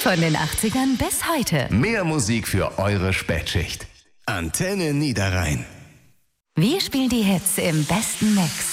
Von den 80ern bis heute. Mehr Musik für eure Spätschicht. Antenne Niederrhein. Wir spielen die Hits im besten Mix.